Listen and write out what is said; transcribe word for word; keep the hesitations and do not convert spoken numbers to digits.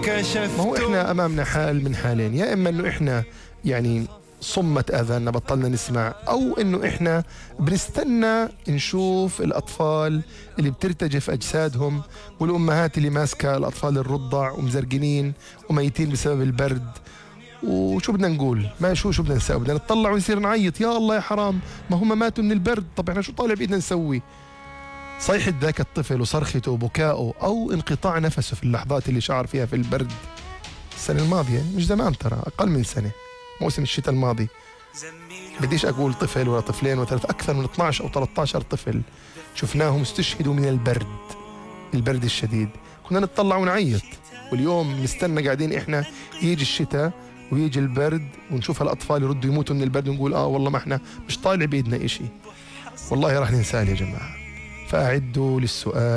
ما هو إحنا أمامنا حال من حالين، يا إما إنه إحنا يعني صمت آذاننا بطلنا نسمع، أو إنه إحنا بنستنى نشوف الأطفال اللي بترتجف أجسادهم والأمهات اللي ماسكة الأطفال الرضع ومزرقنين وميتين بسبب البرد. وشو بدنا نقول؟ ما شو شو بدنا نسوي؟ بدنا نطلع ونصير نعيط يا الله يا حرام ما هم ماتوا من البرد. طب إحنا شو طالع بإيدنا نسوي؟ صيحة ذاك الطفل وصرخته وبكائه أو انقطاع نفسه في اللحظات اللي شعر فيها في البرد السنة الماضية، مش زمان ترى، أقل من سنة، موسم الشتاء الماضي. بديش أقول طفل ولا طفلين ولا ثلاث، أكثر من اثني عشر أو ثلاثة عشر طفل شفناهم استشهدوا من البرد، البرد الشديد. كنا نتطلع ونعيط، واليوم نستنى قاعدين إحنا يجي الشتاء ويجي البرد ونشوف الأطفال يردوا يموتوا من البرد ونقول آه والله ما إحنا مش طالع بإيدنا إشي. والله راح ننساه يا جماعة. فأعدوا للسؤال.